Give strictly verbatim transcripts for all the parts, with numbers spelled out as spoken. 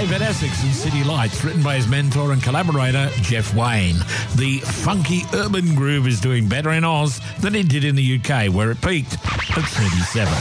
David Essex and City Lights, written by his mentor and collaborator, Jeff Wayne. The funky urban groove is doing better in Oz than it did in the U K, where it peaked at thirty-seven.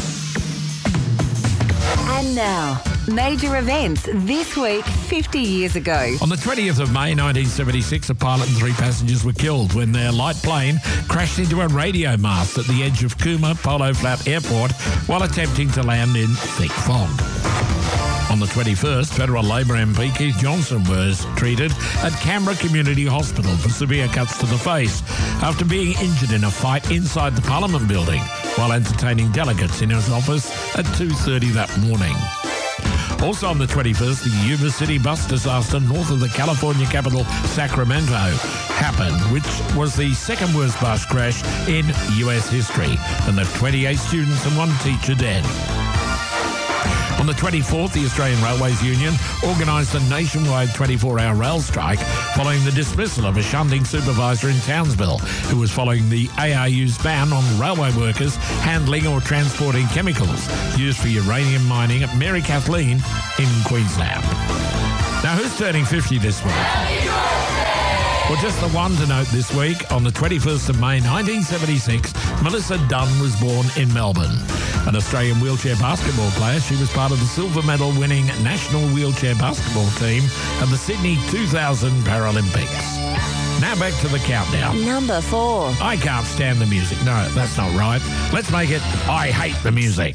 And now, major events this week fifty years ago. On the twentieth of May nineteen seventy-six, a pilot and three passengers were killed when their light plane crashed into a radio mast at the edge of Cooma Polo Flat Airport while attempting to land in thick fog. On the twenty-first, Federal Labor M P Keith Johnson was treated at Canberra Community Hospital for severe cuts to the face after being injured in a fight inside the Parliament building while entertaining delegates in his office at two thirty that morning. Also on the twenty-first, the Yuba City bus disaster north of the California capital, Sacramento, happened, which was the second worst bus crash in U S history and left twenty-eight students and one teacher dead. On the twenty-fourth, the Australian Railways Union organised a nationwide twenty-four hour rail strike following the dismissal of a shunting supervisor in Townsville who was following the A R U's ban on railway workers handling or transporting chemicals used for uranium mining at Mary Kathleen in Queensland. Now, who's turning fifty this week? Well, just the one to note this week. On the twenty-first of May nineteen seventy-six, Melissa Dunn was born in Melbourne. An Australian wheelchair basketball player, she was part of the silver medal winning national wheelchair basketball team at the Sydney two thousand Paralympics. Now back to the countdown. Number four. I can't stand the music. No, that's not right. Let's make it I hate the music.